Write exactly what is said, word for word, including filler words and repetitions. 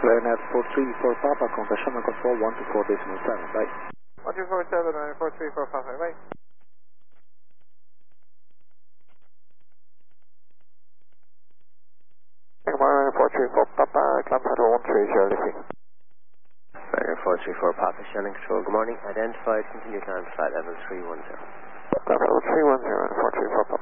Airnet four three four Papa, contact Shannon Control one two four decimal seven, bye. one two four seven nine four three four Papa, bye. Singapore four three four Papa, climb height one three zero lifting. Ryanair four three four Papa, Shannon Control, good morning. Identified, continue climb flight level three one zero. Climb level three one zero and four three four Papa.